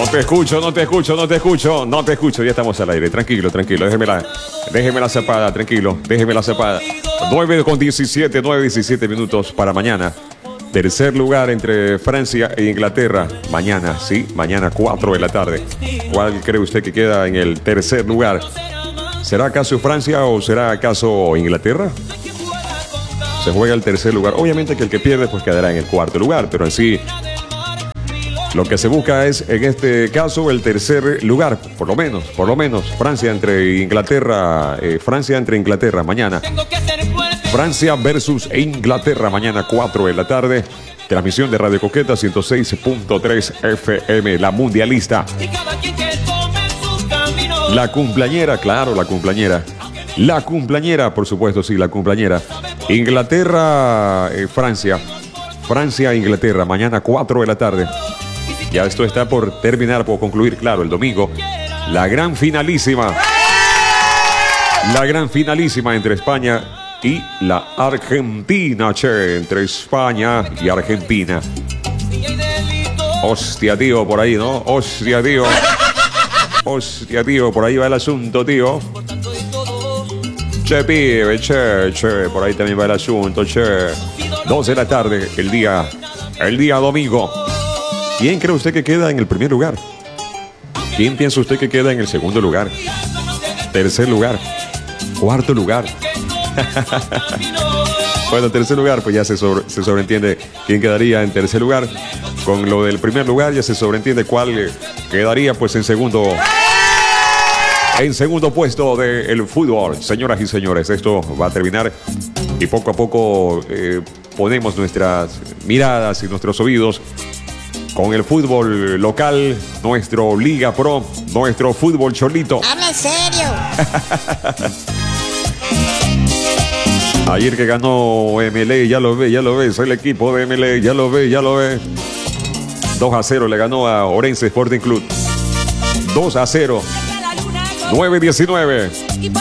te escucho, no te escucho, no te escucho, no te escucho. Ya estamos al aire. Tranquilo, tranquilo. Déjeme la zapada, tranquilo. Déjeme la zapada. 9:17 minutos para mañana. Tercer lugar entre Francia e Inglaterra. Mañana, sí, mañana 4 de la tarde. ¿Cuál cree usted que queda en el tercer lugar? ¿Será acaso Francia o será acaso Inglaterra? Se juega el tercer lugar. Obviamente que el que pierde pues quedará en el cuarto lugar, pero en sí lo que se busca es, en este caso, el tercer lugar, por lo menos, Francia entre Inglaterra, mañana. Francia versus Inglaterra, mañana 4 de la tarde. Transmisión de Radio Coqueta 106.3 FM, la mundialista. La cumpleañera, claro, la cumpleañera. La cumpleañera, por supuesto, sí, la cumpleañera. Inglaterra, Francia. Francia, Inglaterra, mañana 4 de la tarde. Ya esto está por terminar, por concluir, claro, el domingo. La gran finalísima. La gran finalísima entre España y la Argentina, che. Entre España y Argentina. Hostia, tío, por ahí, ¿no? Hostia, tío. Hostia, tío, por ahí va el asunto, tío. Che, pibe, che, por ahí también va el asunto, che. 2 de la tarde, el día domingo. ¿Quién cree usted que queda en el primer lugar? ¿Quién piensa usted que queda en el segundo lugar? Tercer lugar. Cuarto lugar. Bueno, tercer lugar, pues ya se sobreentiende quién quedaría en tercer lugar. Con lo del primer lugar ya se sobreentiende cuál quedaría pues en segundo puesto del fútbol. Señoras y señores, esto va a terminar y poco a poco ponemos nuestras miradas y nuestros oídos con el fútbol local, nuestro Liga Pro, nuestro fútbol cholito. ¡Habla en serio! Ayer que ganó MLE, ya lo ve, es el equipo de MLE, ya lo ve. 2-0 le ganó a Orense Sporting Club. 2-0. 9-19.